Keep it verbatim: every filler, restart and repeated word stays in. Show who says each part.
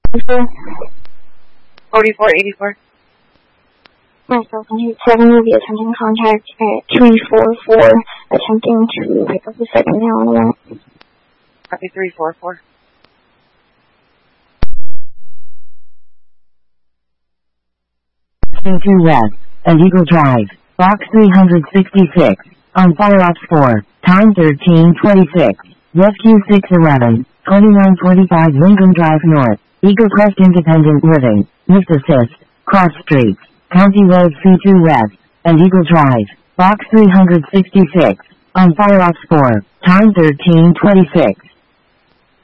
Speaker 1: forty-four eighty-four.
Speaker 2: Myself and seven will be attempting contact at three four four, attempting to pick up the second down on that.
Speaker 1: Copy three four four.
Speaker 3: two West, and Eagle Drive, Box three sixty-six, on Fire Ops four, time thirteen twenty-six, Rescue six eleven, twenty-nine forty-five Lincoln Drive North, Eagle Crest Independent Living, Miss Assist, Cross Streets, County Road C two West, and Eagle Drive, Box three sixty-six, on Fire Ops four, time thirteen twenty-six.